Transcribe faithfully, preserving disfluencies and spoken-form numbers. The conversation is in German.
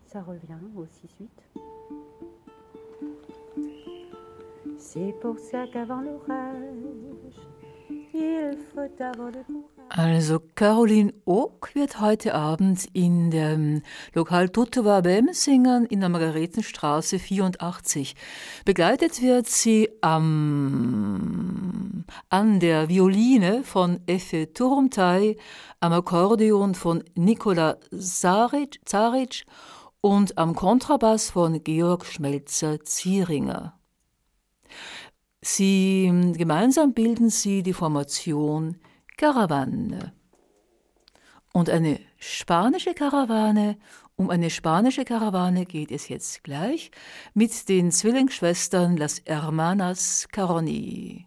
Ça revient au six huit. C'est pour ça qu'avant l'orage, il faut avoir le courage. Also Caroline Ock wird heute Abend in dem Lokal Tutova Bem singen in der Margaretenstraße vierundachtzig. Begleitet wird sie am, an der Violine von Effe Turumtai, am Akkordeon von Nikola Zaric, Zaric und am Kontrabass von Georg Schmelzer-Zieringer. Sie, gemeinsam bilden sie die Formation Karawane. Und eine spanische Karawane, um eine spanische Karawane geht es jetzt gleich mit den Zwillingsschwestern Las Hermanas Caroni.